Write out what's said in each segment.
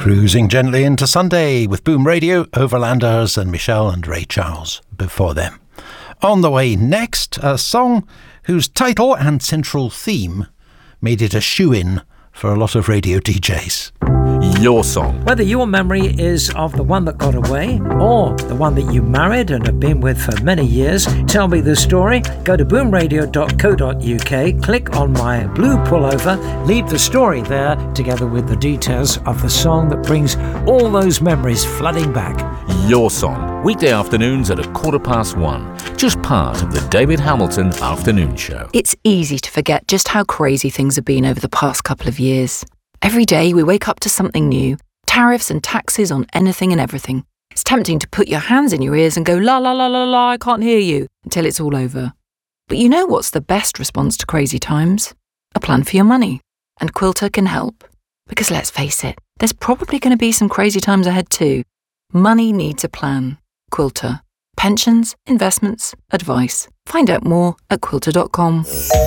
Cruising gently into Sunday with Boom Radio, Overlanders and Michelle and Ray Charles before them. On the way next, a song whose title and central theme made it a shoo-in for a lot of radio DJs. Your song. Whether your memory is of the one that got away or the one that you married and have been with for many years, tell me the story. Go to boomradio.co.uk, click on my blue pullover, leave the story there together with the details of the song that brings all those memories flooding back. Your song. Weekday afternoons at 1:15. Just part of the David Hamilton Afternoon Show. It's easy to forget just how crazy things have been over the past couple of years. Every day we wake up to something new, tariffs and taxes on anything and everything. It's tempting to put your hands in your ears and go, la la la la la, I can't hear you, until it's all over. But you know what's the best response to crazy times? A plan for your money. And Quilter can help. Because let's face it, there's probably going to be some crazy times ahead too. Money needs a plan. Quilter. Pensions, investments, advice. Find out more at quilter.com.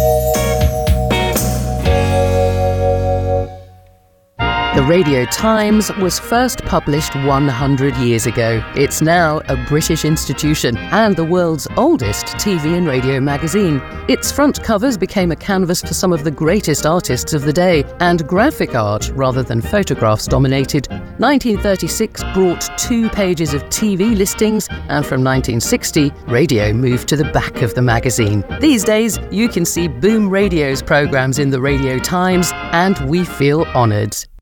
The Radio Times was first published 100 years ago. It's now a British institution and the world's oldest TV and radio magazine. Its front covers became a canvas for some of the greatest artists of the day, and graphic art rather than photographs dominated. 1936 brought 2 pages of TV listings, and from 1960, radio moved to the back of the magazine. These days, you can see Boom Radio's programmes in the Radio Times, and we feel honoured.